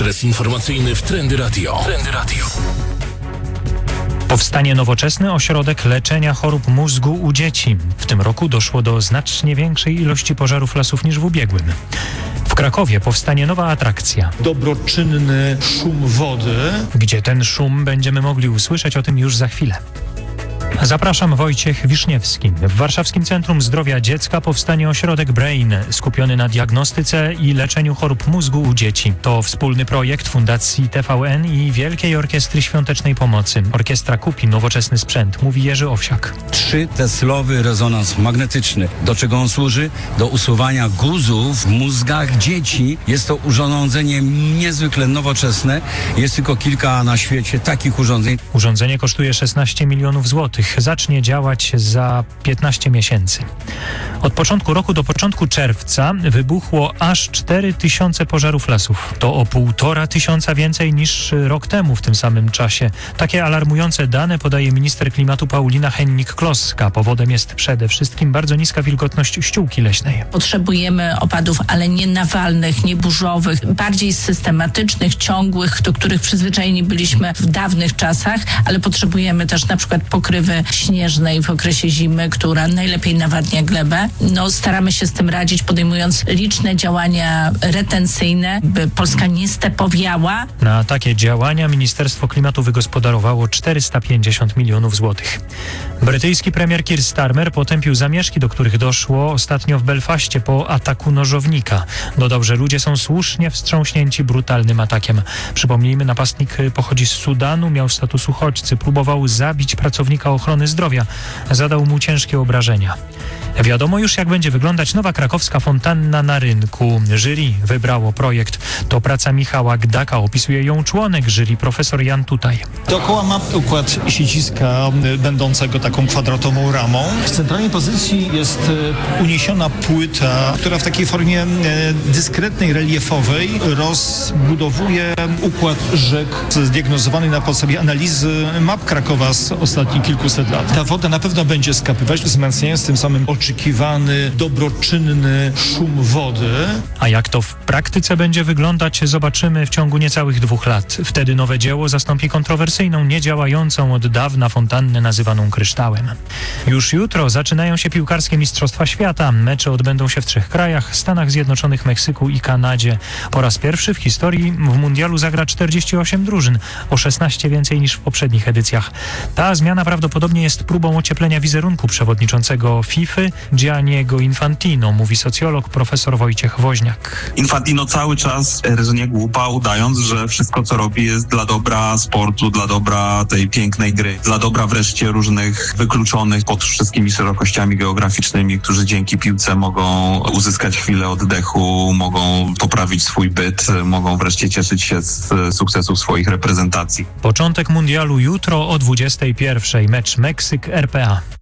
Ekspres informacyjny w Trendy Radio. Powstanie nowoczesny ośrodek leczenia chorób mózgu u dzieci. W tym roku doszło do znacznie większej ilości pożarów lasów niż w ubiegłym. W Krakowie powstanie nowa atrakcja. Dobroczynny szum wody. Gdzie ten szum będziemy mogli usłyszeć, o tym już za chwilę. Zapraszam, Wojciech Wiszniewski. W Warszawskim Centrum Zdrowia Dziecka powstanie ośrodek Brain, skupiony na diagnostyce i leczeniu chorób mózgu u dzieci. To wspólny projekt Fundacji TVN i Wielkiej Orkiestry Świątecznej Pomocy. Orkiestra kupi nowoczesny sprzęt, mówi Jerzy Owsiak. 3-teslowy rezonans magnetyczny. Do czego on służy? Do usuwania guzów w mózgach dzieci. Jest to urządzenie niezwykle nowoczesne. Jest tylko kilka na świecie takich urządzeń. Urządzenie kosztuje 16 milionów złotych. Zacznie działać za 15 miesięcy. Od początku roku do początku czerwca wybuchło aż 4000 pożarów lasów. To o 1500 więcej niż rok temu w tym samym czasie. Takie alarmujące dane podaje minister klimatu Paulina Hennig-Kloska. Powodem jest przede wszystkim bardzo niska wilgotność ściółki leśnej. Potrzebujemy opadów, ale nie nawalnych, nie burzowych, bardziej systematycznych, ciągłych, do których przyzwyczajeni byliśmy w dawnych czasach, ale potrzebujemy też na przykład pokrywy śnieżnej w okresie zimy, która najlepiej nawadnia glebę. Staramy się z tym radzić, podejmując liczne działania retencyjne, by Polska nie stepowiała. Na takie działania Ministerstwo Klimatu wygospodarowało 450 milionów złotych. Brytyjski premier Keir Starmer potępił zamieszki, do których doszło ostatnio w Belfaście po ataku nożownika. Dodał, że ludzie są słusznie wstrząśnięci brutalnym atakiem. Przypomnijmy, napastnik pochodzi z Sudanu, miał status uchodźcy, próbował zabić pracownika ochrony zdrowia. Zadał mu ciężkie obrażenia. Wiadomo już, jak będzie wyglądać nowa krakowska fontanna na rynku. Jury wybrało projekt. To praca Michała Gdaka. Opisuje ją członek jury, profesor Jan Tutaj. Dookoła ma układ siedziska będącego taką kwadratową ramą. W centralnej pozycji jest uniesiona płyta, która w takiej formie dyskretnej, reliefowej rozbudowuje układ rzek zdiagnozowany na podstawie analizy map Krakowa z ostatnich kilkuset lat. Ta woda na pewno będzie skapywać, wzmacniając tym samym oczekiwany, dobroczynny szum wody. A jak to w praktyce będzie wyglądać, zobaczymy w ciągu niecałych 2 lat. Wtedy nowe dzieło zastąpi kontrowersyjną, niedziałającą od dawna fontannę nazywaną kryształem. Już jutro zaczynają się piłkarskie Mistrzostwa Świata. Mecze odbędą się w 3 krajach: Stanach Zjednoczonych, Meksyku i Kanadzie. Po raz pierwszy w historii w mundialu zagra 48 drużyn, o 16 więcej niż w poprzednich edycjach. Ta zmiana prawdopodobnie jest próbą ocieplenia wizerunku przewodniczącego FIFA Gianniego Infantino, mówi socjolog profesor Wojciech Woźniak. Infantino cały czas rżnie głupa, udając, że wszystko co robi jest dla dobra sportu, dla dobra tej pięknej gry, dla dobra wreszcie różnych wykluczonych pod wszystkimi szerokościami geograficznymi, którzy dzięki piłce mogą uzyskać chwilę oddechu, mogą poprawić swój byt, mogą wreszcie cieszyć się z sukcesów swoich reprezentacji. Początek mundialu jutro o 21:00. Mecz Meksyk-RPA.